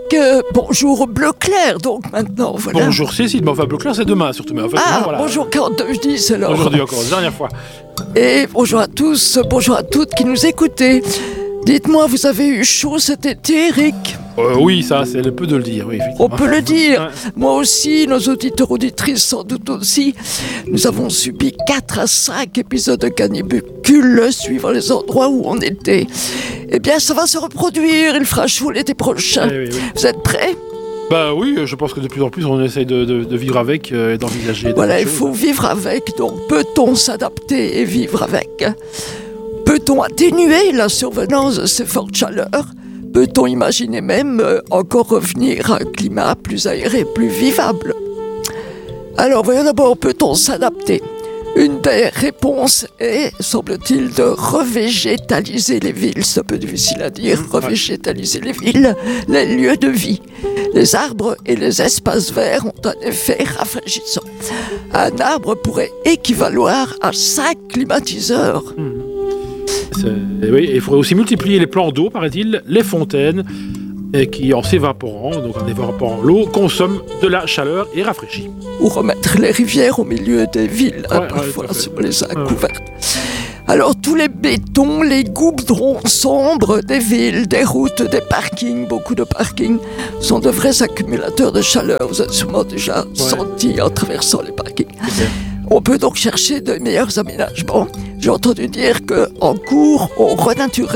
bonjour bleu clair, donc maintenant, voilà. Bonjour Cécile, mais enfin bleu clair c'est demain surtout. Mais en fait, non, voilà. Bonjour 4210 alors. Aujourd'hui encore, la dernière fois. Et bonjour à tous, bonjour à toutes qui nous écoutez. Dites-moi, vous avez eu chaud cet été, Eric ? Oui, ça, c'est le peu de le dire, oui, effectivement. On peut le dire. Ouais. Moi aussi, nos auditeurs, auditrices, sans doute aussi. Nous avons subi 4 à 5 épisodes de canicule suivant les endroits où on était. Eh bien, ça va se reproduire. Il fera chaud l'été prochain. Oui. Vous êtes prêts ? Bah oui, je pense que de plus en plus, on essaye de vivre avec et d'envisager. Voilà, il faut vivre avec. Donc, peut-on s'adapter et vivre avec ? Peut-on atténuer la survenance de ces fortes chaleurs ? Peut-on imaginer même encore revenir à un climat plus aéré, plus vivable ? Alors, voyons d'abord, peut-on s'adapter ? Une des réponses est, semble-t-il, de revégétaliser les villes. C'est un peu difficile à dire, revégétaliser les villes, les lieux de vie. Les arbres et les espaces verts ont un effet rafraîchissant. Un arbre pourrait équivaloir à 5 climatiseurs. Oui, il faudrait aussi multiplier les plans d'eau, paraît-il, les fontaines, qui en s'évaporant, donc en évaporant l'eau, consomment de la chaleur et rafraîchit. Ou remettre les rivières au milieu des villes, parfois, si on les a couvertes. Alors, tous les bétons, les goudrons sombres des villes, des routes, des parkings, beaucoup de parkings, sont de vrais accumulateurs de chaleur. Vous avez sûrement déjà senti en traversant les parkings. On peut donc chercher de meilleurs aménagements. J'ai entendu dire qu'en cours, on renaturait